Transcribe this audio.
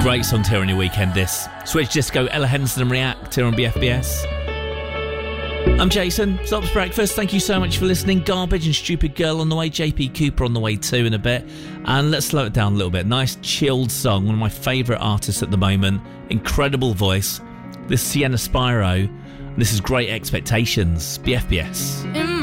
Great songs here on your weekend, this. Switch Disco, Ella Henderson and React here on BFBS. I'm Jason, Stops Breakfast. Thank you so much for listening. Garbage and Stupid Girl on the way. JP Cooper on the way too in a bit. And let's slow it down a little bit. Nice chilled song. One of my favourite artists at the moment. Incredible voice. This is Sienna Spyro. This is Great Expectations. BFBS.